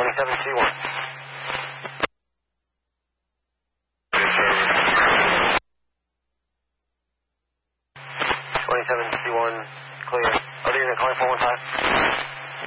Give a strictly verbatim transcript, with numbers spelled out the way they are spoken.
twenty-seven C one. twenty-seven C one, clear. Other unit calling four one five.